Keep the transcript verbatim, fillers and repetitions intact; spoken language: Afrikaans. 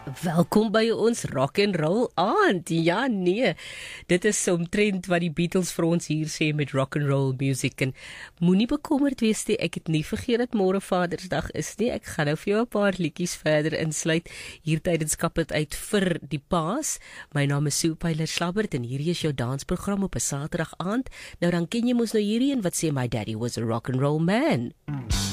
Welkom by ons rock and roll aand. Ja, nee, dit is omtrent wat die Beatles vir ons hier sê met rock and roll music. En moenie bekommerd wees nie, ek het nie vergeet dat môre Vadersdag is nie. Ek gaan nou vir jou 'n paar liedjies verder insluit hier tydens Kap dit uit vir die Paas. My naam is Sue Pyler-Slabbert en hierdie is jou dansprogram op 'n Saterdag aand. Nou dan ken jy mos nou hierdie een wat sê My Daddy Was a Rock and Roll Man.